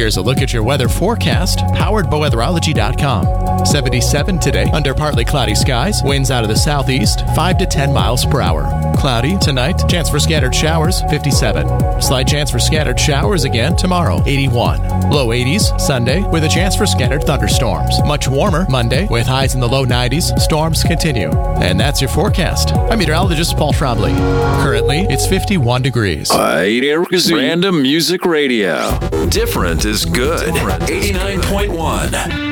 Here's a look at your weather forecast, powered by weatherology.com. 77 today, under partly cloudy skies, winds out of the southeast, 5 to 10 miles per hour. Cloudy tonight, chance for scattered showers, 57. Slight chance for scattered showers again tomorrow, 81. Low 80s Sunday, with a chance for scattered thunderstorms. Much warmer Monday, with highs in the low 90s. Storms continue. And that's your forecast. I'm meteorologist Paul Schrabley. Currently, it's 51 degrees. Random Music Radio. Different is good. 89.1.